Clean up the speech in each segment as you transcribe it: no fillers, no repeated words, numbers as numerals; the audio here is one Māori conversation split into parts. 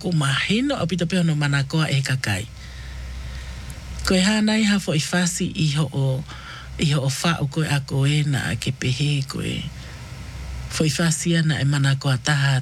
ko mahino o pito peo no manakoa e kakai. Koe hanai hafo I fasi iho o whao koe a koe na ke pehe koe. Fo I fasi ana e manakoa taha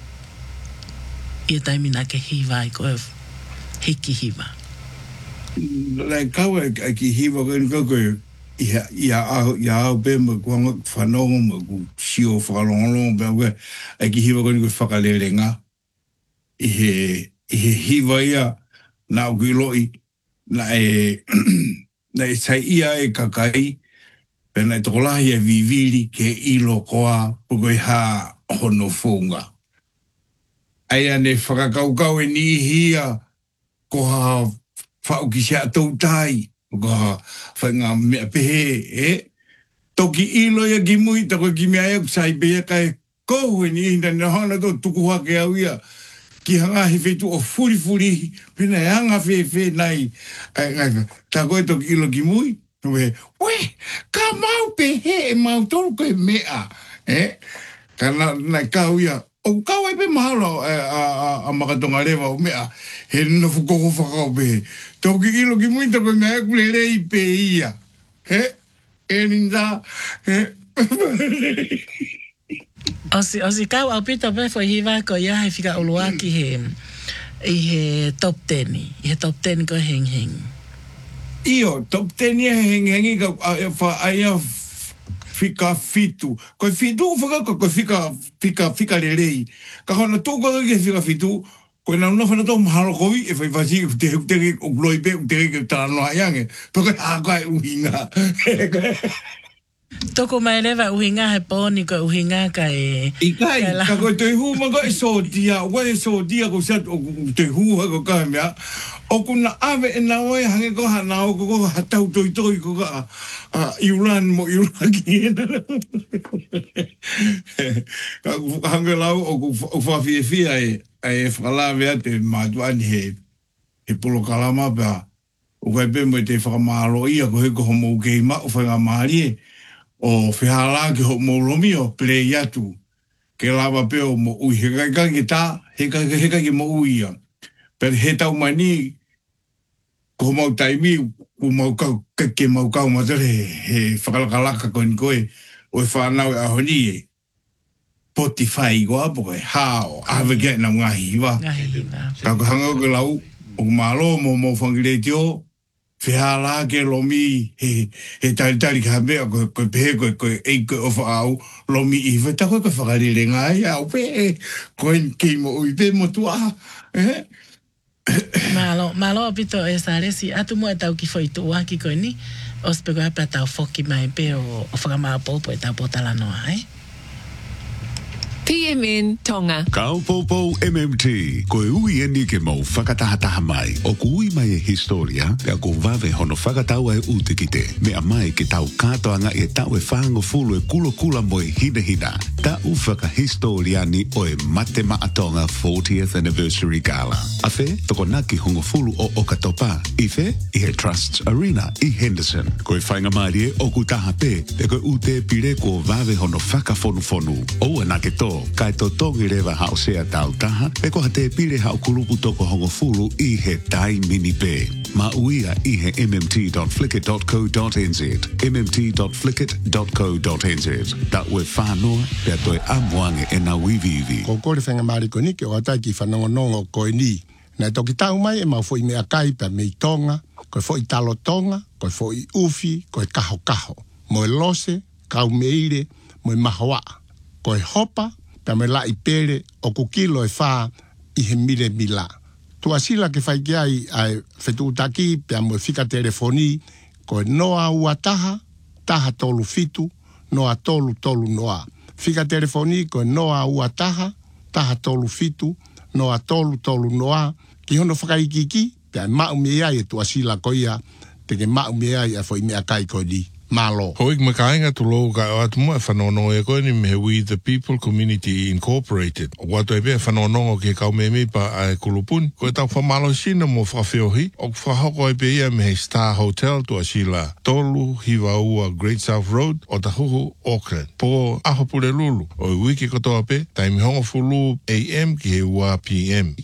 ia taimina ke hiva I koe hiki hiva. Lai kaua ki hiva koe ia au pe mo kuanga whanongo mo ku sio whakalongolongo pe koe ki hiva koe whakalelenga. I he hiva ia na o kiloi na e sai ia e kakai pe na tokolahi e viviri ke ilo koa puko I ha hono funga. Aia ne whakakaukau e ni hia ko ha whaukisia tautai ko ha whainga mea pehe toki ilo ia ki mui tako ki mea e sai bea kai kou e ni hinda na hana ko tuku hake au ia ki hanga he whetu o furi pina e hanga whe nai ta koe toki ilo ki mui we ka mau pehe e mau tolu koe mea ka na kau ia o kau e pe mahalo a makatonga rewa o mea he no fukoko whakao pehe toki ilo ki mui tako mea e kulele I pe ia e ninda Osi kau au pito pe fo hiva ko ia he fika ulua ki he top 10. I he top 10 ko heng. Io, top 10 ia heng ka aia fika fitu. Ko fitu ko fika lelei. Ka hona toko ke fika fitu. Ko na no fana to mahalo koi e fai fasi te o gloi pe te ke ta no ayange. Porque a ko uhinga. Toko mai lewa uhinga he poni ko uhinga ka e... Ikai, ka koe te hu ma koe so dia ko sat o te hu ha ko ka mea. O kuna ave e na oe hange ko hana o ko hatau toi ko ka iulan mo iulan ki ena. Ka hange lau o ku whawhiewhia e whakalawea te mātuani he polo kalama pia. O kai pe mo te whakamaro ia ko he ko homo kei ma o whainga maari e. O whihala ki ho molomi o play atu. Ke lawa pe o mo ui. He kai ki tā, he kai ki mo ui ia. Pero he tau mani, ko mau taimi, ko mau kau, ke mau kau matare, he whakalakalaka koe ni koe, o e whanau e ahoni e. Spotify ko apo koe, hao, ave kia na ngahi iwa. Ka ko hanga ko lau, o malo mo whangirei teo, whihala ke lomi he tari ka mea koe pehe koe eiko o whaau lomi I wheta koe whakarere ngai au pe koe kei mo ui pe mo tua Malo pito e saresi atu mo e tau ki foi tua ki koe ni o speko hapa tau foki mai pe o whakamā popo e tau potala noa PMN Tonga. Kaupopo MMT. Koe ui eni ke mau whakatahataha mai. O ku ui mai e historia, pia ko vave hono whakataua e ute ki te. Mea mai ke tau katoanga e tau e whango fulu e kula mo e hina. Tau whakahistoria ni o e Mate Maatonga 40th Anniversary Gala. A whe, toko naki hongo fulu o Okatopa. I whe, I he Trusts Arena I Henderson. Koe whainga maari e o ku taha pe, te koe ute pire ko vave hono whakafonu. O anake to, kai to tongi rewa hao sea tau taha, e koha te pire hao kulupu toko hongo fulu I he tai mini pe. Ma uia I he mmt.flickr.co.nz, mmt.flickr.co.nz. Ta ue whanoa, pia toi amuange e na wivivi. Ko kore whenga maari ko nike o atai ki whanongonongo koe ni. Nei toki tau mai e mau fo I mea kai pia mei tonga, koe fo I talo tonga, koe fo I ufi, koe kaho. Mo e lose, kau meire, mo e mahoa. Koe hopa, pia me la I pere, o kukilo e wha I he mire mila. Tua sila ke whai kia ai whetu utaki, pia mo e whika telefoni, koe noa ua taha tolu fitu, noa tolu noa. Whika telefoni, koe noa ua taha tolu fitu, noa tolu noa. Ki hono whakaikiki, pia mau mea e tua sila koia, te ke mau mea e fo I mea kai koe di. Malo. Hoik makainga tu lo ka atu mo whanono e koe ni me We the People Community Incorporated. O watu e pia whanono ke kau me pa a kulupun. Koe tau whamalo sina mo whawhiohi. O whahoko e pia me he Star Hotel tu asila tolu hiwa ua Great South Road o Tahuhu, Auckland. Po ahopure lulu. O wiki kotoa pe, taimi hongo fulu AM ki he ua PM.